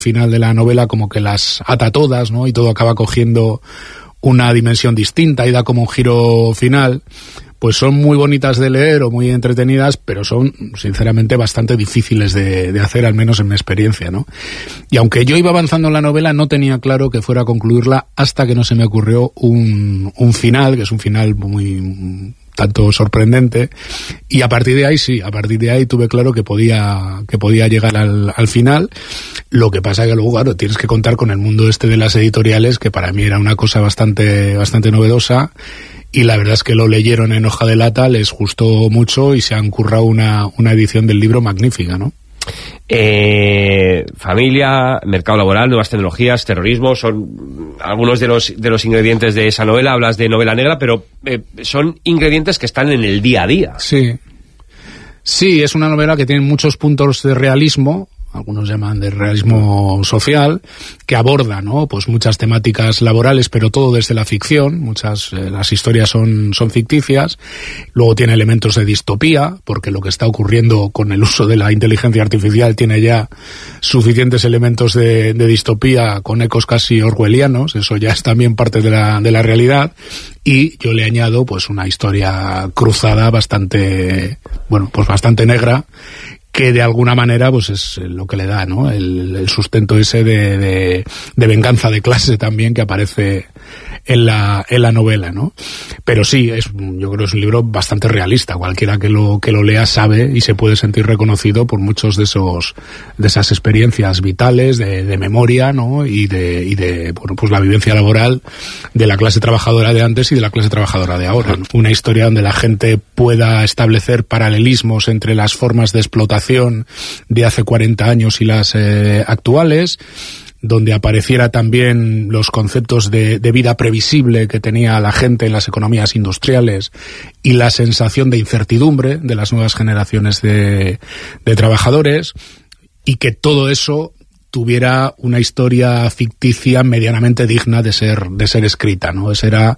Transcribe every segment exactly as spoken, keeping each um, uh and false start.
final de la novela como que las ata todas, ¿no? Y todo acaba cogiendo una dimensión distinta y da como un giro final. Pues son muy bonitas de leer o muy entretenidas, pero son, sinceramente, bastante difíciles de, de hacer, al menos en mi experiencia, ¿no? Y aunque yo iba avanzando en la novela, no tenía claro que fuera a concluirla hasta que no se me ocurrió un, un final, que es un final muy tanto sorprendente, y a partir de ahí sí, a partir de ahí tuve claro que podía que podía llegar al, al final. Lo que pasa es que luego, claro, tienes que contar con el mundo este de las editoriales, que para mí era una cosa bastante bastante novedosa, y la verdad es que lo leyeron en hoja de lata, les gustó mucho y se han currado una, una edición del libro magnífica, ¿no? Eh, familia, mercado laboral, nuevas tecnologías, terrorismo, son algunos de los de los ingredientes de esa novela. Hablas de novela negra, pero eh, son ingredientes que están en el día a día. Sí, sí, es una novela que tiene muchos puntos de realismo, algunos llaman de realismo social, que aborda, ¿no?, pues muchas temáticas laborales, pero todo desde la ficción. Muchas, eh, las historias son, son ficticias. Luego tiene elementos de distopía, porque lo que está ocurriendo con el uso de la inteligencia artificial tiene ya suficientes elementos de, de distopía, con ecos casi orwellianos. Eso ya es también parte de la, de la realidad. Y yo le añado, pues, una historia cruzada bastante, bueno, pues bastante negra, que de alguna manera pues es lo que le da, ¿no?, el, el sustento ese de, de, de venganza de clase también que aparece en la, en la novela, ¿no? Pero sí, es, yo creo que es un libro bastante realista. Cualquiera que lo, que lo lea sabe y se puede sentir reconocido por muchos de esos, de esas experiencias vitales, de, de memoria, ¿no?, y de, y de, bueno, pues la vivencia laboral de la clase trabajadora de antes y de la clase trabajadora de ahora, ¿no? Una historia donde la gente pueda establecer paralelismos entre las formas de explotación de hace cuarenta años y las eh, actuales, donde apareciera también los conceptos de, de vida previsible que tenía la gente en las economías industriales y la sensación de incertidumbre de las nuevas generaciones de, de trabajadores, y que todo eso tuviera una historia ficticia medianamente digna de ser de ser escrita, ¿no? Ese era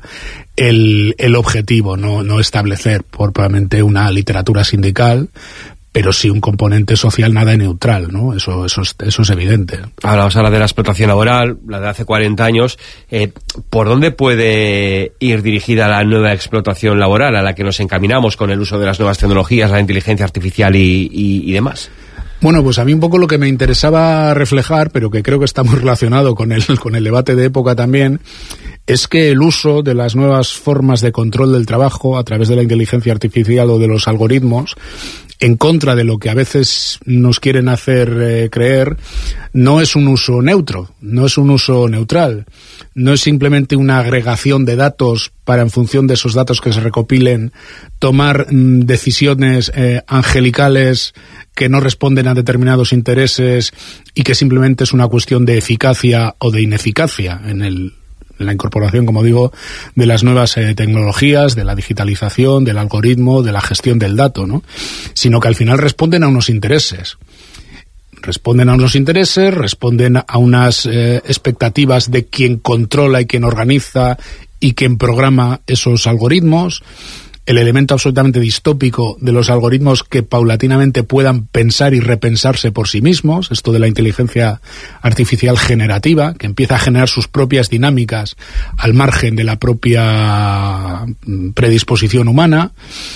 el, el objetivo, no, no establecer propiamente una literatura sindical, pero sí un componente social nada neutral, ¿no? Eso, eso, es, eso es evidente. Hablamos ahora de la explotación laboral, la de hace cuarenta años. Eh, ¿Por dónde puede ir dirigida la nueva explotación laboral a la que nos encaminamos con el uso de las nuevas tecnologías, la inteligencia artificial y, y, y demás? Bueno, pues a mí un poco lo que me interesaba reflejar, pero que creo que está muy relacionado con el, con el debate de época también, es que el uso de las nuevas formas de control del trabajo a través de la inteligencia artificial o de los algoritmos, en contra de lo que a veces nos quieren hacer eh, creer, no es un uso neutro, no es un uso neutral, no es simplemente una agregación de datos para, en función de esos datos que se recopilen, tomar mm, decisiones eh, angelicales que no responden a determinados intereses y que simplemente es una cuestión de eficacia o de ineficacia en el en la incorporación, como digo, de las nuevas eh, tecnologías, de la digitalización, del algoritmo, de la gestión del dato, ¿no? Sino que al final responden a unos intereses. Responden a unos intereses, responden a unas eh, expectativas de quien controla y quien organiza y quien programa esos algoritmos. El elemento absolutamente distópico de los algoritmos que paulatinamente puedan pensar y repensarse por sí mismos, esto de la inteligencia artificial generativa, que empieza a generar sus propias dinámicas al margen de la propia predisposición humana.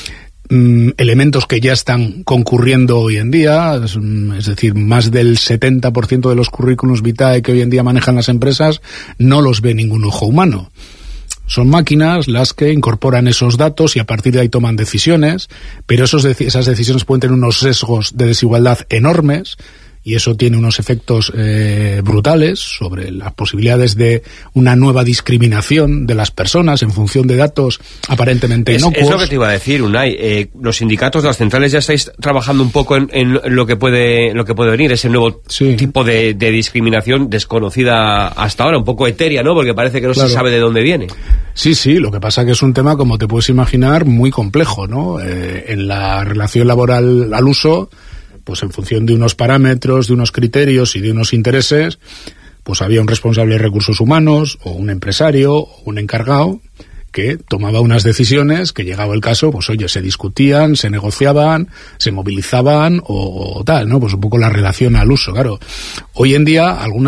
Mm, elementos que ya están concurriendo hoy en día, es, es decir, más del setenta por ciento de los currículums vitae que hoy en día manejan las empresas no los ve ningún ojo humano. Son máquinas las que incorporan esos datos y a partir de ahí toman decisiones, pero esos de- esas decisiones pueden tener unos sesgos de desigualdad enormes, y eso tiene unos efectos eh, brutales sobre las posibilidades de una nueva discriminación de las personas en función de datos aparentemente es, inocuos. Es lo que te iba a decir, Unai. Eh, los sindicatos, las centrales, ya estáis trabajando un poco en, en lo que puede lo que puede venir, ese nuevo sí. tipo de, de discriminación desconocida hasta ahora, un poco etérea, ¿no? Porque parece que no claro. se sabe de dónde viene. Sí, sí, lo que pasa que es un tema, como te puedes imaginar, muy complejo, ¿no? Eh, en la relación laboral al uso, pues en función de unos parámetros, de unos criterios y de unos intereses, pues había un responsable de recursos humanos o un empresario o un encargado que tomaba unas decisiones que, llegado el caso, pues oye, se discutían, se negociaban, se movilizaban o, o tal, ¿no? Pues un poco la relación al uso, claro. Hoy en día, algunas